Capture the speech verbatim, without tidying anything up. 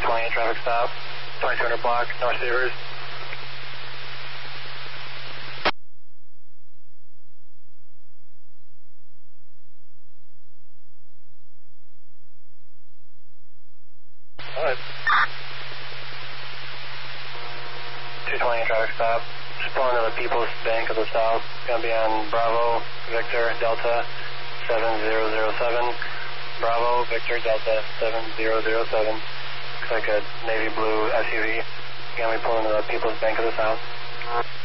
twenty traffic stop, twenty-two hundred block, North Severs. Alright. two twenty traffic stop. Just pulling to the People's Bank of the South. Gonna be on Bravo, Victor, Delta, seven zero zero seven. Bravo, Victor, Delta, seven zero zero seven. Looks like a navy blue S U V. Gonna be pulling to the People's Bank of the South.